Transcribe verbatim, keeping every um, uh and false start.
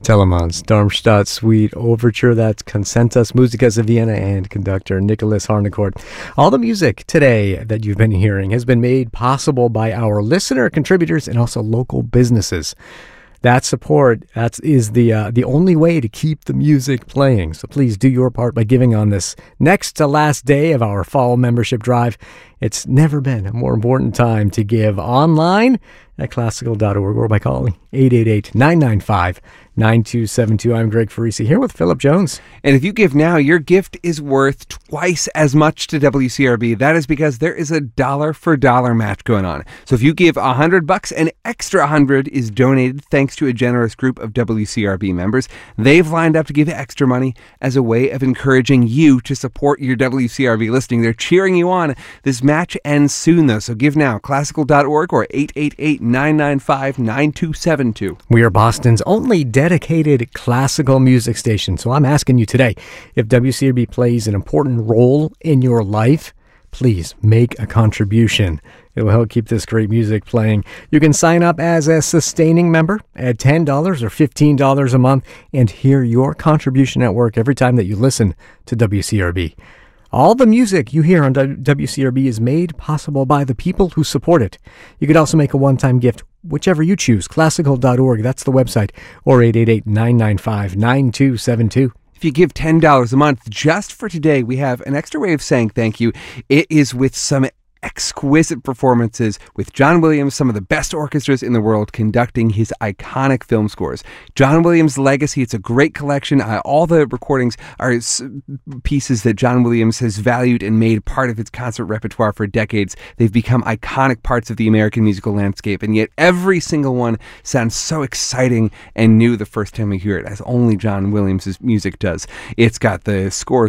Telemann's Darmstadt Suite Overture. That's Concertus Musicus of Vienna and conductor Nicholas Harnoncourt. All the music today that you've been hearing has been made possible by our listener contributors and also local businesses. That support that is the uh, the only way to keep the music playing. So please do your part by giving on this next to last day of our fall membership drive. It's never been a more important time to give online at classical dot org or by calling eight eight eight, nine nine five, nine two seven two. I'm Greg Farisi here with Philip Jones. And if you give now, your gift is worth twice as much to W C R B. That is because there is a dollar for dollar match going on. So if you give a hundred bucks, an extra hundred is donated thanks to a generous group of W C R B members. They've lined up to give extra money as a way of encouraging you to support your W C R B listening. They're cheering you on. This match ends soon though, so give now, classical dot org or eight eight eight, nine nine five, nine two seven two. We are Boston's only dedicated classical music station, so I'm asking you today, if W C R B plays an important role in your life, please make a contribution. It will help keep this great music playing. You can sign up as a sustaining member at ten dollars or fifteen dollars a month and hear your contribution at work every time that you listen to W C R B. All the music you hear on W C R B is made possible by the people who support it. You could also make a one-time gift, whichever you choose, classical dot org, that's the website, or eight eight eight, nine nine five, nine two seven two. If you give ten dollars a month, just for today, we have an extra way of saying thank you. It is with some exquisite performances with John Williams, some of the best orchestras in the world, conducting his iconic film scores. John Williams' legacy, it's a great collection. Uh, all the recordings are s- pieces that John Williams has valued and made part of his concert repertoire for decades. They've become iconic parts of the American musical landscape, and yet every single one sounds so exciting and new the first time we hear it, as only John Williams' music does. It's got the scores